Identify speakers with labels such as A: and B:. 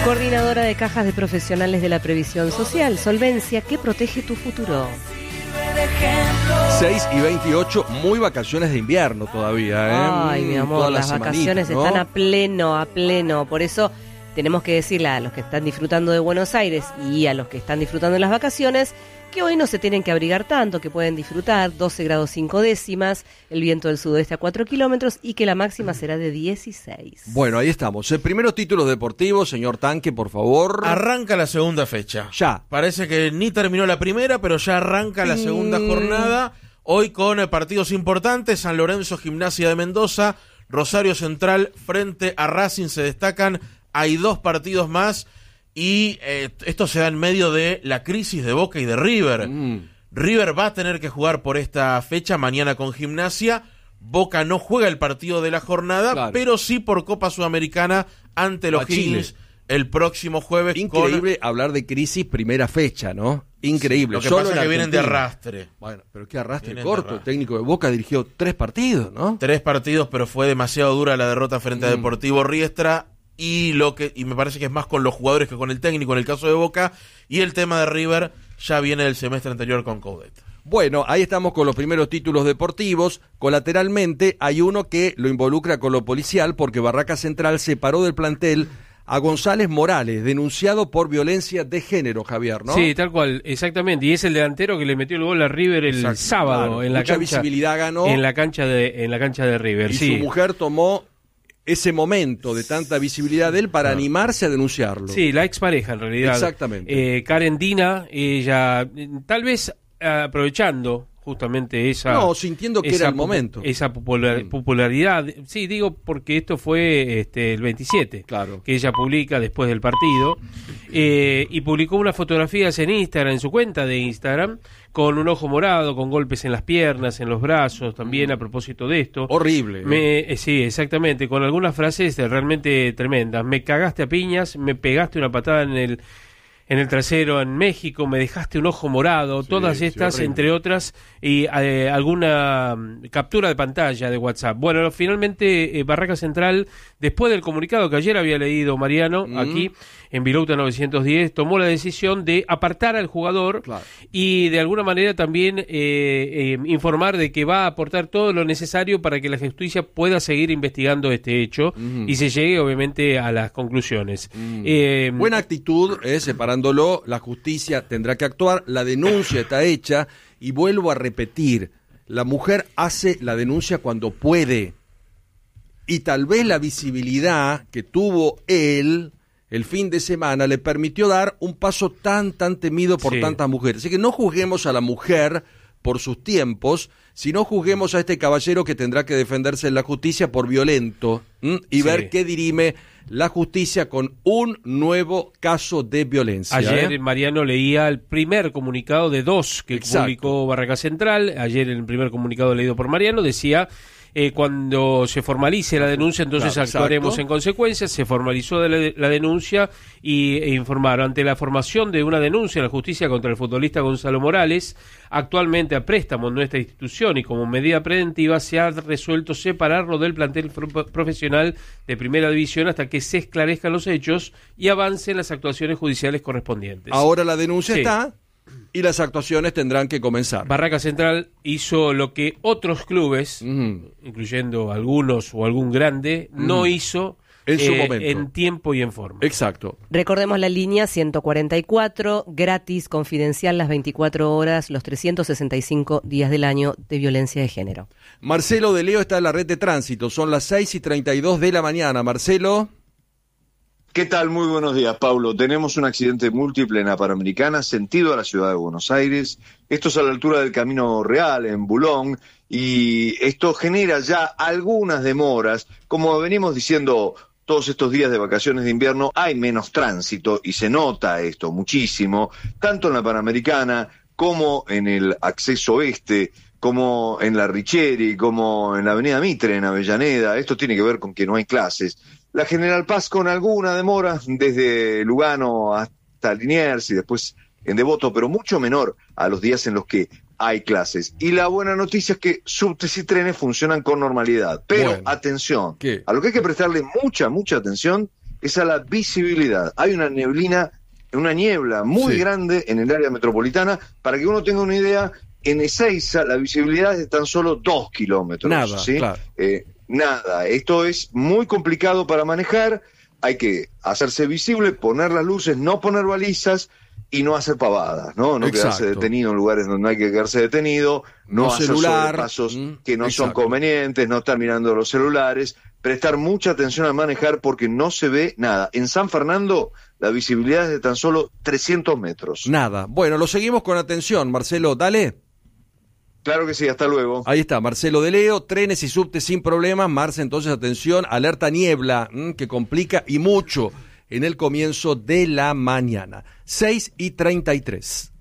A: Coordinadora de Cajas de Profesionales de la Previsión Social, Solvencia, que protege tu futuro.
B: 6:28, muy vacaciones de invierno todavía, ¿eh?
A: Ay, mi amor,
B: Todas
A: las vacaciones, ¿no? Están a pleno. Por eso tenemos que decirle a los que están disfrutando de Buenos Aires y a los que están disfrutando de las vacaciones que hoy no se tienen que abrigar tanto, que pueden disfrutar 12 grados 5 décimas, el viento del sudoeste a 4 kilómetros y que la máxima será de 16.
B: Bueno, ahí estamos. El primero títulos deportivos, señor Tanque, por favor.
C: Arranca la segunda fecha.
B: Ya.
C: Parece que ni terminó la primera, pero ya arranca la segunda jornada. Hoy con partidos importantes, San Lorenzo, Gimnasia de Mendoza, Rosario Central frente a Racing se destacan. Hay 2 partidos más. Y esto se da en medio de la crisis de Boca y de River. River va a tener que jugar por esta fecha, mañana con Gimnasia. Boca no juega el partido de la jornada, claro, pero sí por Copa Sudamericana ante los Higgins el próximo jueves.
B: Increíble hablar de crisis primera fecha, ¿no? Increíble.
C: Sí, lo que pasa es que vienen de arrastre.
B: Bueno, pero qué arrastre corto. El técnico de Boca dirigió 3 partidos, ¿no?
C: 3 partidos, pero fue demasiado dura la derrota frente a Deportivo Riestra. Y me parece que es más con los jugadores que con el técnico en el caso de Boca, y el tema de River ya viene del semestre anterior con Coudet.
B: Bueno, ahí estamos con los primeros títulos deportivos. Colateralmente hay uno que lo involucra con lo policial, porque Barracas Central separó del plantel a González Morales, denunciado por violencia de género, Javier, ¿no?
D: Sí, tal cual, exactamente. Y es el delantero que le metió el gol a River el sábado, claro, en la
B: mucha
D: cancha.
B: Visibilidad ganó.
D: En la cancha de River,
B: y
D: sí.
B: Su mujer tomó ese momento de tanta visibilidad de él para animarse a denunciarlo.
D: Sí, la expareja en realidad.
B: Exactamente.
D: Karen Dina, ella tal vez aprovechando justamente esa...
B: No, sintiendo que era el momento.
D: Esa popularidad. Sí, digo porque esto fue el 27,
B: claro,
D: que ella publica después del partido, y publicó unas fotografías en Instagram, en su cuenta de Instagram, con un ojo morado, con golpes en las piernas, en los brazos, también a propósito de esto.
B: Horrible.
D: Sí, exactamente, con algunas frases realmente tremendas. Me cagaste a piñas, me pegaste una patada en el trasero en México, me dejaste un ojo morado, sí, todas estas, sí, entre otras, y alguna captura de pantalla de WhatsApp. Bueno, finalmente Barracas Central, después del comunicado que ayer había leído Mariano, aquí en Vilouta 910, tomó la decisión de apartar al jugador, claro, y de alguna manera también informar de que va a aportar todo lo necesario para que la justicia pueda seguir investigando este hecho y se llegue obviamente a las conclusiones.
B: Buena actitud, separándolo, la justicia tendrá que actuar, la denuncia está hecha, y vuelvo a repetir, la mujer hace la denuncia cuando puede, y tal vez la visibilidad que tuvo él el fin de semana le permitió dar un paso tan temido por tantas mujeres. Así que no juzguemos a la mujer por sus tiempos, sino juzguemos a este caballero que tendrá que defenderse en la justicia por violento, y ver qué dirime la justicia con un nuevo caso de violencia.
D: Ayer Mariano leía el primer comunicado de 2 que publicó Barracas Central. Ayer en el primer comunicado leído por Mariano decía... cuando se formalice la denuncia, entonces actuaremos en consecuencia. Se formalizó la denuncia e informaron ante la formación de una denuncia en la justicia contra el futbolista Gonzalo Morales, actualmente a préstamo en nuestra institución, y como medida preventiva se ha resuelto separarlo del plantel profesional de primera división hasta que se esclarezcan los hechos y avancen las actuaciones judiciales correspondientes.
B: Ahora la denuncia está... y las actuaciones tendrán que comenzar.
D: Barracas Central hizo lo que otros clubes, incluyendo algunos o algún grande, no hizo
B: en su momento,
D: en tiempo y en forma.
B: Exacto.
A: Recordemos la línea 144, gratis, confidencial, las 24 horas, los 365 días del año de violencia de género.
B: Marcelo de Leo está en la red de tránsito, son las 6:32 de la mañana. Marcelo.
E: ¿Qué tal? Muy buenos días, Paulo. Tenemos un accidente múltiple en la Panamericana, sentido a la ciudad de Buenos Aires. Esto es a la altura del Camino Real, en Bulón, y esto genera ya algunas demoras. Como venimos diciendo todos estos días de vacaciones de invierno, hay menos tránsito y se nota esto muchísimo, tanto en la Panamericana como en el acceso oeste, como en la Richeri, como en la avenida Mitre, en Avellaneda. Esto tiene que ver con que no hay clases. La General Paz con alguna demora desde Lugano hasta Liniers y después en Devoto, pero mucho menor a los días en los que hay clases. Y la buena noticia es que subtes y trenes funcionan con normalidad. Pero atención, a lo que hay que prestarle mucha atención es a la visibilidad. Hay una niebla muy grande en el área metropolitana. Para que uno tenga una idea, en Ezeiza la visibilidad es de tan solo 2 kilómetros.
B: Nada,
E: ¿sí?
B: claro.
E: Nada, esto es muy complicado para manejar. Hay que hacerse visible, poner las luces, no poner balizas y no hacer pavadas, ¿no? No quedarse detenido en lugares donde no hay que quedarse detenido, no hacer sobrepasos que no son convenientes, no estar mirando los celulares, prestar mucha atención al manejar porque no se ve nada. En San Fernando la visibilidad es de tan solo 300 metros.
B: Nada. Bueno, lo seguimos con atención, Marcelo, dale.
E: Claro que sí, hasta luego.
B: Ahí está, Marcelo de Leo, trenes y subtes sin problemas. Marce, entonces, atención, alerta niebla, que complica y mucho en el comienzo de la mañana. 6:33.